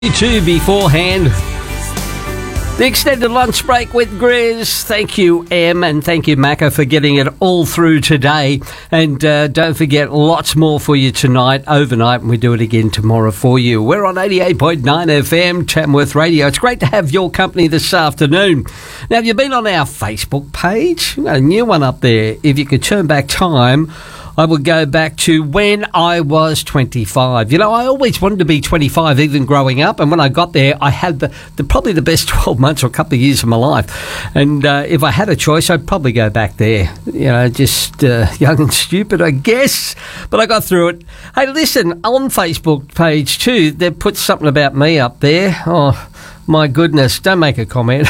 Two beforehand. The extended lunch break with Grizz. Thank you, Em, and thank you, Macca, for getting it all through today. And don't forget, lots more for you tonight, overnight, and we do it again tomorrow for you. We're on 88.9 FM, Tamworth Radio. It's great to have your company this afternoon. Now, have you been on our Facebook page? We've got a new one up there. If you could turn back time, I would go back to when I was 25. You know, I always wanted to be 25, even growing up. And when I got there, I had probably the best 12 months or a couple of years of my life. And if I had a choice, I'd probably go back there. You know, just young and stupid, I guess. But I got through it. Hey, listen, on Facebook page too, they've put something about me up there. Oh, my goodness, don't make a comment.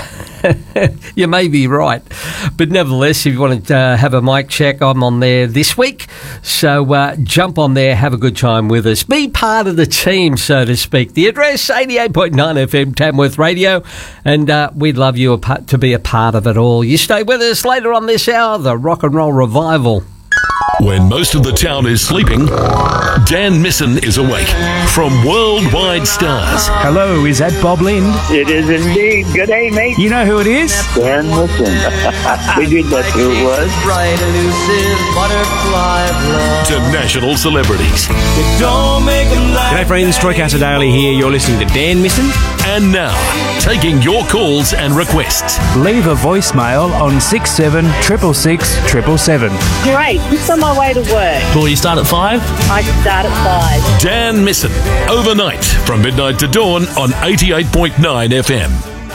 You may be right. But nevertheless, if you want to have a mic check, I'm on there this week. So jump on there, have a good time with us. Be part of the team, so to speak. The address, 88.9 FM, Tamworth Radio. And we'd love you to be a part of it all. You stay with us later on this hour, the Rock and Roll Revival. When most of the town is sleeping, Dan Misson is awake from Worldwide Stars. Hello, is that Bob Lind? It is indeed. Good day, mate. You know who it is? Dan Misson. We did that who it was. Bright elusive butterfly blood. To national celebrities. Don't make them laugh. G'day friends, Troy Casadale here. You're listening to Dan Misson. And now, taking your calls and requests. Leave a voicemail on 67 666 777. Great, just on my way to work. Well, you start at 5? I start at 5. Dan Misson, overnight from midnight to dawn on 88.9 FM.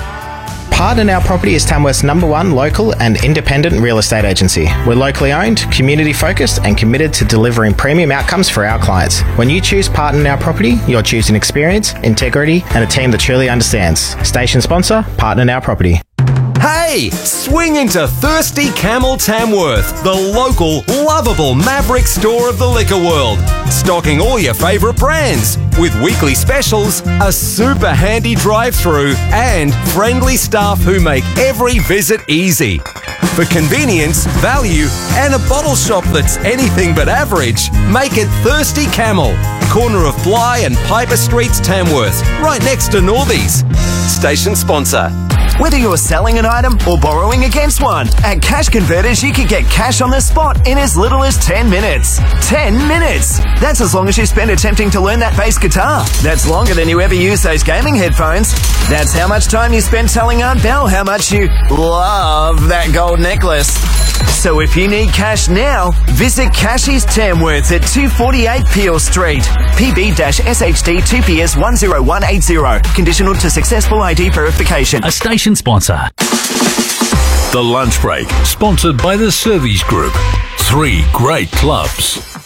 Pardon Our Property is Tamworth's #1 local and independent real estate agency. We're locally owned, community focused and committed to delivering premium outcomes for our clients. When you choose Pardon Our Property, you're choosing experience, integrity and a team that truly understands. Station sponsor, Pardon Our Property. Hey, swing into Thirsty Camel Tamworth, the local, lovable Maverick store of the liquor world. Stocking all your favourite brands, with weekly specials, a super handy drive-through, and friendly staff who make every visit easy. For convenience, value, and a bottle shop that's anything but average, make it Thirsty Camel, corner of Bly and Piper Streets, Tamworth, right next to Northies. Station sponsor. Whether you're selling an item or borrowing against one, at Cash Converters you can get cash on the spot in as little as 10 minutes. 10 minutes! That's as long as you spend attempting to learn that bass guitar. That's longer than you ever use those gaming headphones. That's how much time you spend telling Aunt Belle how much you love that gold necklace. So if you need cash now, visit Cashies Tamworth at 248 Peel Street. PB-SHD 2PS 10180. Conditional to successful ID verification. A station sponsor. The Lunch Break, sponsored by the Service Group. 3 great clubs.